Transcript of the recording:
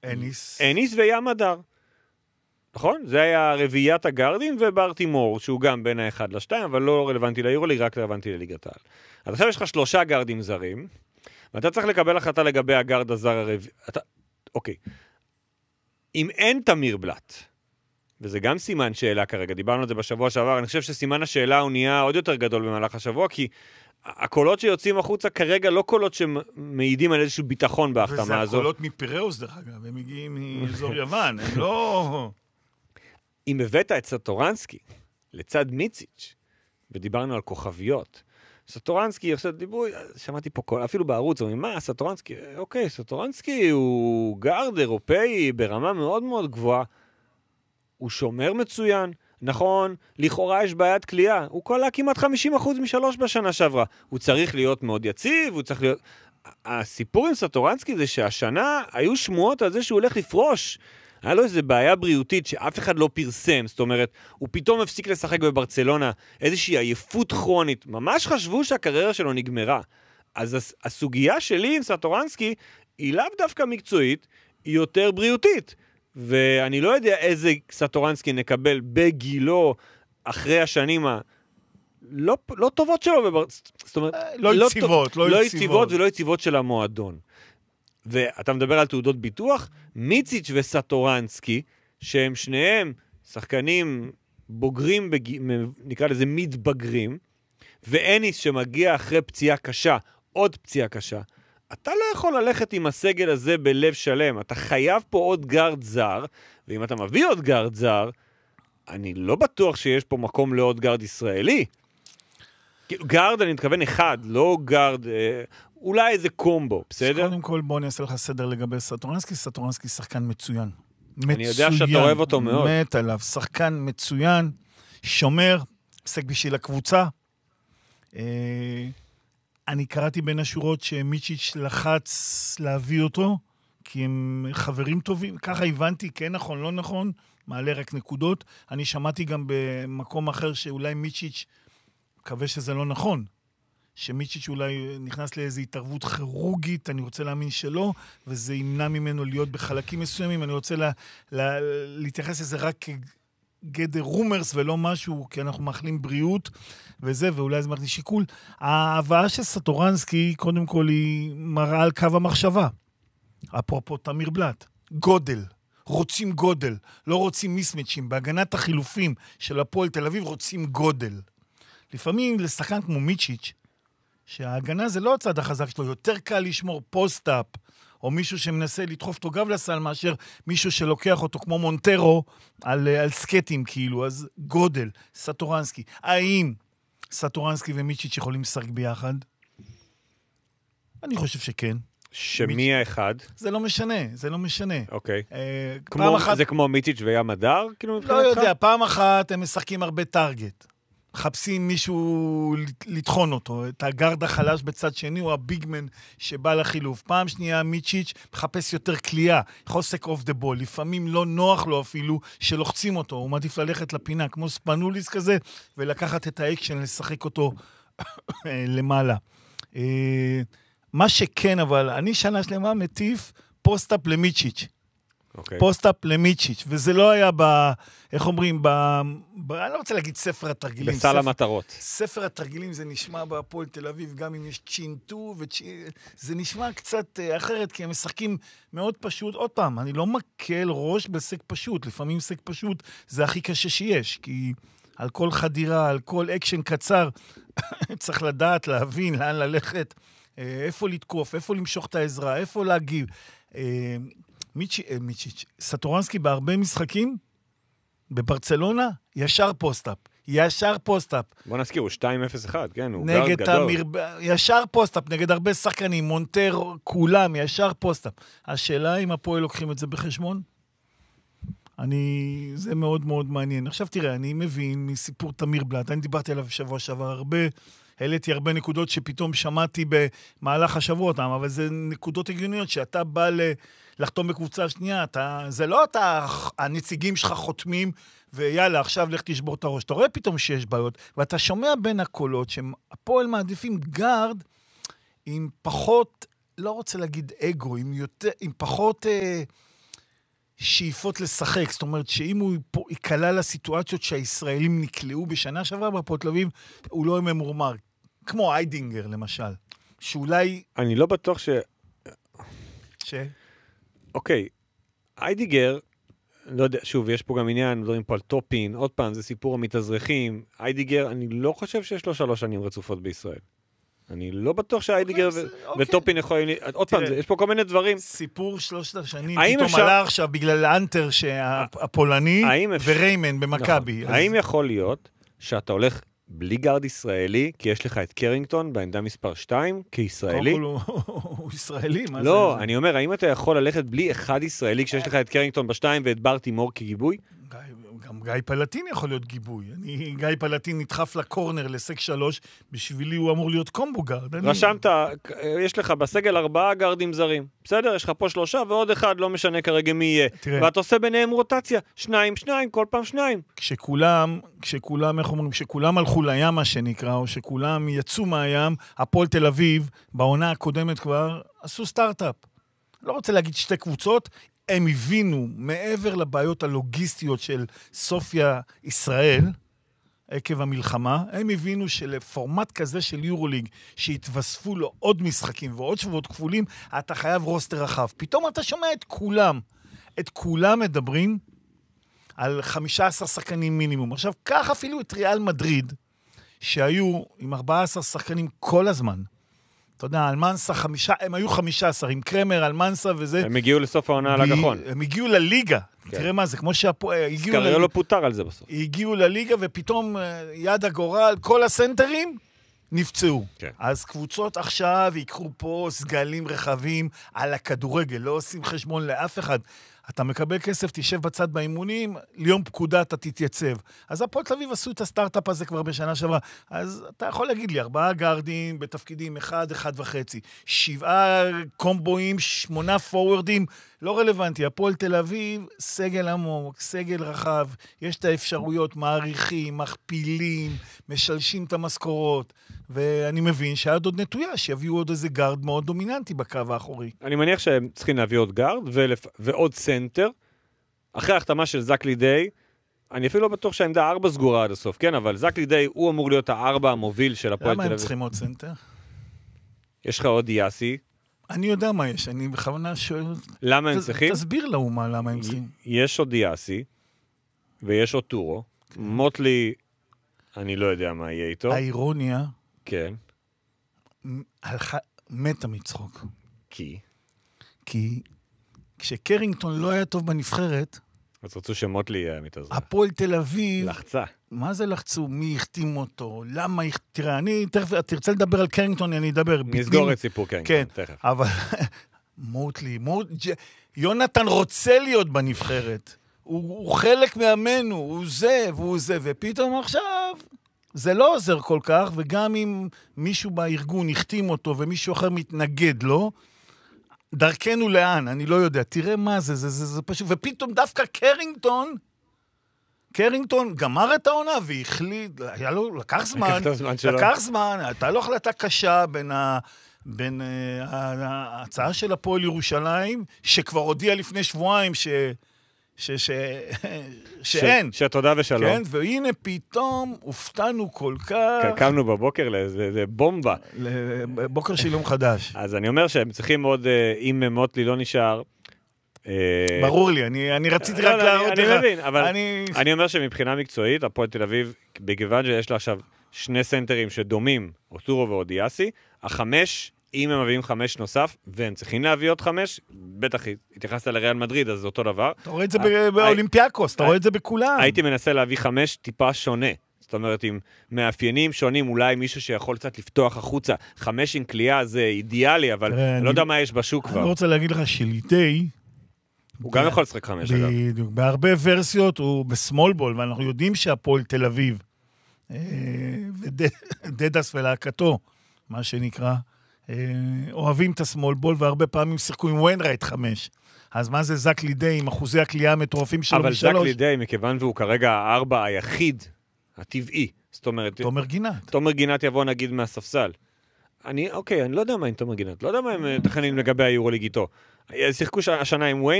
אניס וים הדר. נכון? זה היה רביעיית הגארדים וברטימור, שהוא גם בין האחד לשתיים, אבל לא רלוונטי ליורוליג, רק רלוונטי לליגת העל. אז עכשיו יש לך 3 גארדים זרים, ואתה צריך לקבל החלטה לגבי הגארד הזר הרביעי. אוקיי. אם אין תמיר בלט, וזה גם סימן שאלה כרגע, דיברנו על זה בשבוע שעבר, אני חושב שסימן השאלה הוא נהיה עוד יותר גדול במהלך השבוע, כי הקולות שיוצאים החוצה כרגע לא קולות שמעידים על איזשהו ביטחון בהחתמה הזו. וזה הקולות מפיראוס דרך אגב, הם מגיעים מאזור יוון, הם לא... אם הבאת את סטורנסקי לצד מיציץ', ודיברנו על כוכביות, סטורנסקי, עכשיו דיברו, שמעתי פה כל, אפילו בערוץ, אומרים, מה, סטורנסקי? אוקיי, סטורנסקי הוא גארד אירופאי ברמה מאוד מאוד גבוהה, הוא שומר מצוין, נכון, לכאורה יש בעיית קליעה, הוא קולע כמעט 50% מ3 בשנה שעברה, הוא צריך להיות מאוד יציב, הוא צריך להיות... הסיפור עם סטורנסקי זה שהשנה היו שמועות על זה שהוא הולך לפרוש, היה לו איזו בעיה בריאותית שאף אחד לא פרסם, זאת אומרת, הוא פתאום הפסיק לשחק בברצלונה, איזושהי עייפות כרונית, ממש חשבו שהקריירה שלו נגמרה. אז הסוגיה שלי עם סטורנסקי היא לאו דווקא מקצועית, היא יותר בריאותית. ואני לא יודע איזה סטורנסקי נקבל בגילו אחרי השנים לא טובות שלו, זאת אומרת, לא יציבות ולא יציבות של המועדון. ואתה מדבר על תעודות ביטוח, מיציץ' וסטורנסקי, שהם שניהם שחקנים בוגרים, נקרא לזה מתבגרים, ואניס שמגיע אחרי פציעה קשה, עוד פציעה קשה, אתה לא יכול ללכת עם הסגל הזה בלב שלם, אתה חייב פה עוד גארד זר, ואם אתה מביא עוד גארד זר, אני לא בטוח שיש פה מקום לעוד גארד ישראלי. גארד, אני מתכוון אחד, לא גארד, אולי איזה קומבו, בסדר? קודם כל בוא נעשה לך סדר לגבי סטורנסקי, סטורנסקי שחקן מצוין. אני יודע שאתה אוהב אותו מאוד. מת עליו, שחקן מצוין, שומר, עסק בשביל הקבוצה. אני קראתי בין השורות שמיצ'יץ' לחץ להביא אותו, כי הם חברים טובים, ככה הבנתי, כן נכון, לא נכון, מעלה רק נקודות. אני שמעתי גם במקום אחר שאולי מיצ'יץ', מקווה שזה לא נכון, שמיצ'יץ' אולי נכנס לאיזו התערבות כירורגית, אני רוצה להאמין שלא, וזה ימנע ממנו להיות בחלקים מסוימים, אני רוצה להתייחס לזה רק כגדר רומרס ולא משהו, כי אנחנו מאחלים בריאות וזה, ואולי זה מכניס שיקול. ההבאה של סטורנסקי, קודם כל, היא מראה על קו המחשבה. אפרופו תמיר בלט, גודל. רוצים גודל, לא רוצים מיסמצ'ים. בהגנת החילופים של הפועל תל אביב רוצים גודל. לפעמים לשחקן כמו מיצ'יץ', שההגנה זה לא הצד החזק שלו, יותר קל לשמור פוסט-אפ, או מישהו שמנסה לדחוף אותו גב לסל, מאשר מישהו שלוקח אותו כמו מונטרו, על סקטים כאילו, אז גודל, סטורנסקי. האם סטורנסקי ומיצ'יץ' יכולים לשחק ביחד? אני חושב שכן. שמי האחד? זה לא משנה, זה לא משנה. אוקיי. זה כמו מיצ'יץ' וים הדר? לא יודע, פעם אחת הם משחקים הרבה טארגט. מחפשים מישהו לטחון אותו, את הגארד החלש בצד שני, הוא הביגמן שבא לחילוף. פעם שנייה מיצ'יץ' מחפש יותר קליעה, חוסק אוף דה בול, לפעמים לא נוח לו אפילו שלוחצים אותו, הוא מעדיף ללכת לפינה, כמו ספנוליס כזה, ולקחת את האקשן, לשחק אותו למעלה. מה שכן, אבל אני שנה שלמה מטיף פוסט-אפ למיצ'יץ'. פוסט-אפ למיצ'יץ', וזה לא היה איך אומרים, אני לא רוצה להגיד ספר התרגילים. בסל המטרות. ספר התרגילים זה נשמע בהפועל תל אביב, גם אם יש צ'ינטו, זה נשמע קצת אחרת, כי הם משחקים מאוד פשוט. עוד פעם, אני לא מקל ראש בסק פשוט, לפעמים סק פשוט זה הכי קשה שיש, כי על כל חדירה, על כל אקשן קצר, צריך לדעת, להבין, לאן ללכת, איפה לתקוף, איפה למשוך את העזרה, איפה להגיב. מיצ'יץ', סטורנסקי בהרבה משחקים, בברצלונה, ישר פוסט-אפ. בוא נזכיר, הוא 2-0-1, כן, הוא גארד גדול. ישר פוסט-אפ, נגד הרבה שחקנים, מונטר, כולם, ישר פוסט-אפ. השאלה אם הפועל לוקחים את זה בחשבון? זה מאוד מאוד מעניין. עכשיו תראה, אני מבין מסיפור תמיר בלט, אני דיברתי עליו בשבוע שעבר הרבה, העליתי הרבה נקודות שפתאום שמעתי במהלך השבוע אותם, אבל זה נקודות הגיוניות שאתה בא לחתום בקבוצה השנייה, זה לא הנציגים שלך חותמים, ויאללה, עכשיו לך תשבור את הראש. אתה רואה פתאום שיש בעיות, ואתה שומע בין הקולות שהפועל מעדיפים גארד עם פחות, לא רוצה להגיד אגו, עם פחות שאיפות לשחק, זאת אומרת שאם הוא יקלה לסיטואציות שהישראלים נקלעו בשנה שעברה בהפועל תל אביב, הוא לא ממורמר. כמו איידינגר למשל, שאולי... אני לא בטוח אוקיי, איידינגר, לא יודע, שוב, יש פה גם עניין, מדברים פה על טופין, עוד פעם, זה סיפור המתאזרחים. איידינגר, אני לא חושב שיש לו 3 שנים רצופות בישראל. אני לא בטוח שהאיידינגר וטופין יכולים... עוד פעם, יש פה כל מיני דברים. סיפור 3 שנים, פתאום עלה עכשיו בגלל האנטר הפולני וריימן במכבי. האם יכול להיות שאתה הולך בלי גארד ישראלי, כי יש לך את קרינגטון בעמדה מספר 2, כישראלי? הוא ישראלי, מה זה? לא, אני אומר, האם אתה יכול ללכת בלי אחד ישראלי, כשיש לך את קרינגטון ב2 ואת בר תימור כגיבוי? גם גיא פלטין יכול להיות גיבוי. גיא פלטין נדחף לקורנר לסק 3, בשבילי הוא אמור להיות קומבו גארד. רשמת, יש לך בסגל 4 גארדים זרים. בסדר, יש לך פה 3 ועוד אחד, לא משנה כרגע מי יהיה. ואתה עושה ביניהם רוטציה, 2, כל פעם 2. כשכולם, איך אומרים, כשכולם הלכו לים, מה שנקרא, או שכולם יצאו מהים, הפועל תל אביב, בעונה הקודמת כבר, עשו סטארט-אפ. לא רוצה להגיד 2 קבוצות, הם הבינו, מעבר לבעיות הלוגיסטיות של סופיה ישראל, עקב המלחמה, הם הבינו שלפורמט כזה של יורוליג, שהתווספו לו עוד משחקים ועוד שבועות כפולים, אתה חייב רוסטר רחב. פתאום אתה שומע את כולם מדברים על 15 שחקנים מינימום. עכשיו, קח אפילו את ריאל מדריד, שהיו עם 14 שחקנים כל הזמן, אתה יודע, אלמנסה 5, הם היו 15, עם קרמר, אלמנסה וזה. הם הגיעו לסוף העונה על הגחון. הם הגיעו לליגה. תראה מה זה, כמו סקריו לא פוטר על זה בסוף. הגיעו לליגה ופתאום יד הגורל, כל הסנטרים נפצעו. אז קבוצות עכשיו יקחו פה סגלים רחבים על הכדורגל, לא עושים חשבון לאף אחד. אתה מקבל כסף, תשב בצד באימונים, ליום פקודה אתה תתייצב. אז הפועל תל אביב עשו את הסטארט-אפ הזה כבר בשנה שעברה. אז אתה יכול להגיד לי, 4 גארדים בתפקידים, 1, 1.5, 7 קומבואים, 8 פורורדים, לא רלוונטי. הפועל תל אביב, סגל עמוק, סגל רחב, יש את האפשרויות, מעריכים, מכפילים, משלשים את המשכורות, ואני מבין שהיד עוד נטויה, שיביאו עוד איזה גארד מאוד דומיננטי בקו האחורי. אני מניח שהם צריכים להביא עוד גארד ועוד סנטר. אחרי ההחתמה של זק לידי, אני אפילו לא בטוח שהעמדה 4 סגורה עד הסוף, כן? אבל זק לידי הוא אמור להיות 4 המוביל של הפועל תל אביב. למה הם צריכים עוד סנטר? יש לך עוד יאסי. אני יודע מה יש, אני בכוונה שואל... למה הם צריכים? תסביר לאומה למה הם צריכים. יש עוד יאסי, ויש עוד טורו. מוטלי, אני לא יודע מה יהיה איתו. האירוניה... כן. מתה מצחוק. כי כשקרינגטון לא היה טוב בנבחרת... אז רצו שמוטלי יהיה מתעזר. הפועל תל אביב... לחצה. מה זה לחצו? מי החתים אותו? למה... תראה, אני תכף... תרצה לדבר על קרינגטון, אני אדבר. נסגור את סיפור קרינגטון, כן, תכף. אבל... מוטלי... יונתן רוצה להיות בנבחרת. הוא חלק מאמנו, הוא זה והוא זה, ופתאום עכשיו... זה לא עוזר כל כך, וגם אם מישהו בארגון החתים אותו ומישהו אחר מתנגד לו, דרכנו לאן, אני לא יודע. תראה מה זה, זה פשוט. ופתאום דווקא קרינגטון גמר את העונה והחליט, היה לו, לקח זמן, הייתה לו החלטה קשה בין ההצעה של הפועל ירושלים, שכבר הודיע לפני שבועיים שאין. שתודה ושלום. כן, והנה פתאום הופתענו כל כך. קמנו בבוקר לאיזה בומבה. בוקר שילום חדש. אז אני אומר שהם צריכים עוד, אם מוטלי לא נשאר... ברור לי, אני רציתי רק להראות לך. אני מבין, אבל אני אומר שמבחינה מקצועית, הפועל תל אביב, בגוון שיש לה עכשיו 2 סנטרים שדומים, אוטורו ואודיאסי, 5... אם הם מביאים 5 נוסף, והם צריכים להביא עוד 5, בטח התייחסת לריאל מדריד, אז זה אותו דבר. אתה רואה את זה באולימפיאקוס, אתה רואה את זה בכולם. הייתי מנסה להביא 5 טיפה שונה. זאת אומרת, עם מאפיינים שונים, אולי מישהו שיכול קצת לפתוח החוצה. 5 עם קליעה זה אידיאלי, אבל אני לא יודע מה יש בשוק כבר. אני רוצה להגיד לך שלידי... הוא גם יכול לשחק 5, אגב. בדיוק. בהרבה ורסיות הוא בסמול בול, ואנחנו יודעים שהפועל תל אביב, ודדס ולהקתו, מה שנקרא, אוהבים את הסמול בול, והרבה פעמים שיחקו עם וויינרייט 5. אז מה זה זק לידי עם אחוזי הקליעה המטורפים שלו? אבל זק לידי, מכיוון והוא כרגע 4 היחיד, הטבעי. זאת אומרת... תומר גינת יבוא נגיד מהספסל. אני לא יודע מה עם תומר גינת. לא יודע מה הם תכנים לגבי היורוליג איתו. שיחקו השנה עם